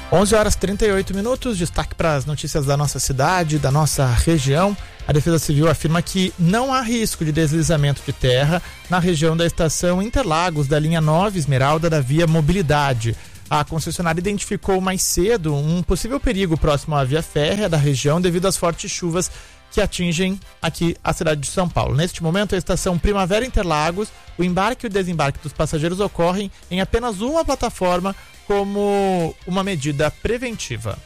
11h38, destaque para as notícias da nossa cidade, da nossa região. A Defesa Civil afirma que não há risco de deslizamento de terra na região da estação Interlagos, da linha 9 Esmeralda da Via Mobilidade. A concessionária identificou mais cedo um possível perigo próximo à via férrea da região devido às fortes chuvas que atingem aqui a cidade de São Paulo. Neste momento, a estação Primavera Interlagos, o embarque e o desembarque dos passageiros ocorrem em apenas uma plataforma como uma medida preventiva.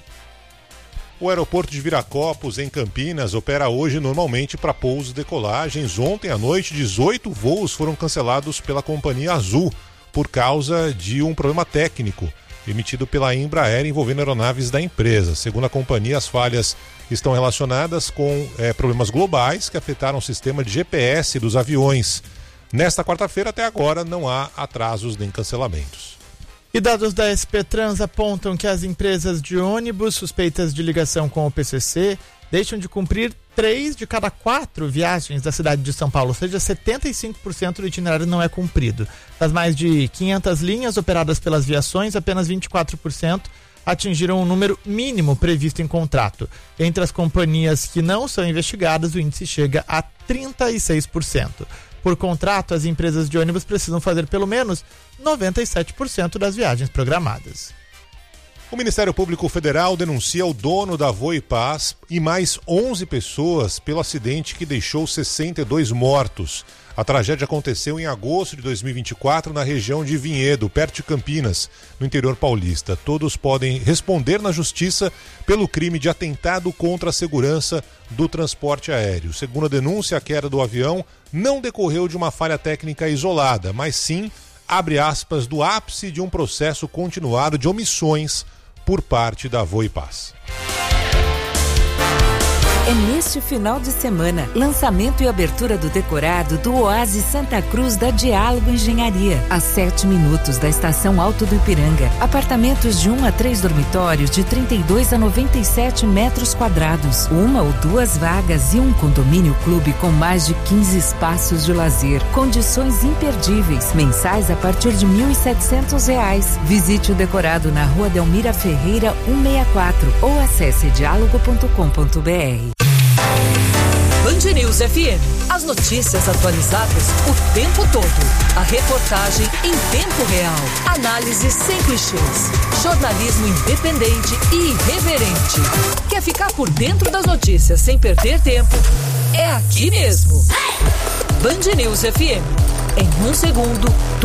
O aeroporto de Viracopos, em Campinas, opera hoje normalmente para pousos e decolagens. Ontem à noite, 18 voos foram cancelados pela companhia Azul por causa de um problema técnico emitido pela Embraer envolvendo aeronaves da empresa. Segundo a companhia, as falhas estão relacionadas com problemas globais que afetaram o sistema de GPS dos aviões. Nesta quarta-feira, até agora, não há atrasos nem cancelamentos. E dados da SP Trans apontam que as empresas de ônibus suspeitas de ligação com o PCC deixam de cumprir 3 de cada 4 viagens da cidade de São Paulo, ou seja, 75% do itinerário não é cumprido. Das mais de 500 linhas operadas pelas viações, apenas 24% atingiram o número mínimo previsto em contrato. Entre as companhias que não são investigadas, o índice chega a 36%. Por contrato, as empresas de ônibus precisam fazer pelo menos 97% das viagens programadas. O Ministério Público Federal denuncia o dono da Voipaz e mais 11 pessoas pelo acidente que deixou 62 mortos. A tragédia aconteceu em agosto de 2024 na região de Vinhedo, perto de Campinas, no interior paulista. Todos podem responder na justiça pelo crime de atentado contra a segurança do transporte aéreo. Segundo a denúncia, a queda do avião não decorreu de uma falha técnica isolada, mas sim, abre aspas, do ápice de um processo continuado de omissões por parte da Voipaz. É neste final de semana, lançamento e abertura do decorado do Oásis Santa Cruz da Diálogo Engenharia, a 7 minutos da Estação Alto do Ipiranga. Apartamentos de 1 a 3 dormitórios de 32 a 97 metros quadrados, 1 ou 2 vagas e um condomínio clube com mais de 15 espaços de lazer. Condições imperdíveis, mensais a partir de R$ 1.700. Visite o decorado na Rua Delmira Ferreira 164 ou acesse diálogo.com.br. Band News FM. As notícias atualizadas o tempo todo. A reportagem em tempo real. Análise sem clichês. Jornalismo independente e irreverente. Quer ficar por dentro das notícias sem perder tempo? É aqui mesmo. Band News FM. Em 1 segundo,